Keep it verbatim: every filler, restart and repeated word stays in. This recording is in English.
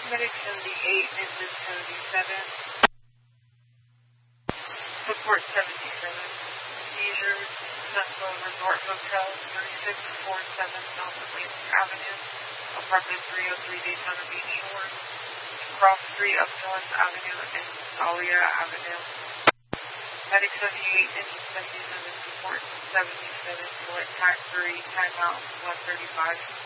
Medic seventy-eight, engine seventy-seven. Support seventy-seven. Seizures, Central Resort Hotel, thirty-six forty-seven South Atlantic Avenue, apartment three oh three Daytona Beach Shores, cross three up North Avenue and Dahlia Avenue. Medic seventy-eight, engine seventy-seven, support seventy-seven, select tax three, timeout one thirty-five.